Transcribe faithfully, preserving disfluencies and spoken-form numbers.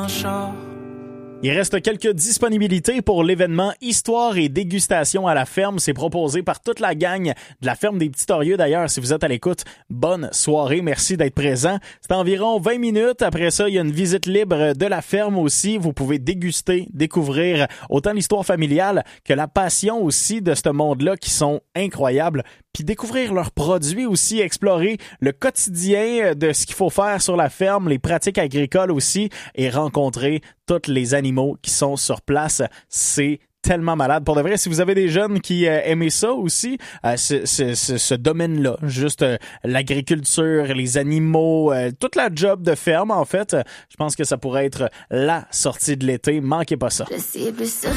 en char. Il reste quelques disponibilités pour l'événement Histoire et dégustation à la ferme. C'est proposé par toute la gang de la ferme des Petits Torieux. D'ailleurs, si vous êtes à l'écoute, bonne soirée. Merci d'être présent. C'est environ vingt minutes. Après ça, il y a une visite libre de la ferme aussi. Vous pouvez déguster, découvrir autant l'histoire familiale que la passion aussi de ce monde-là qui sont incroyables. Puis découvrir leurs produits aussi, explorer le quotidien de ce qu'il faut faire sur la ferme, les pratiques agricoles aussi, et rencontrer tous les animaux qui sont sur place. C'est tellement malade. Pour de vrai, si vous avez des jeunes qui euh, aimaient ça aussi, euh, ce, ce, ce, ce domaine-là, juste euh, l'agriculture, les animaux, euh, toute la job de ferme, en fait, euh, je pense que ça pourrait être la sortie de l'été. Manquez pas ça. Je sais plus